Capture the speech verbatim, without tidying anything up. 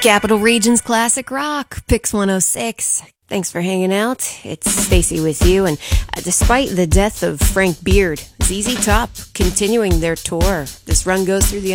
Capital Region's Classic Rock, Pix one oh six. Thanks for hanging out. It's Stacy with you, and uh, despite the death of Frank Beard, Z Z Top continuing their tour. This run goes through the